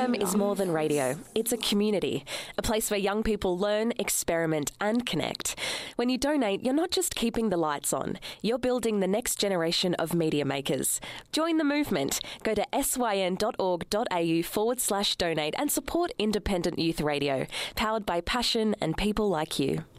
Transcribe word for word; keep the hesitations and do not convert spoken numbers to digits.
M is more than radio. It's a community, a place where young people learn, experiment and connect. When you donate, you're not just keeping the lights on, you're building the next generation of media makers. Join the movement. Go to syn.org.au forward slash donate and support independent youth radio, powered by passion and people like you.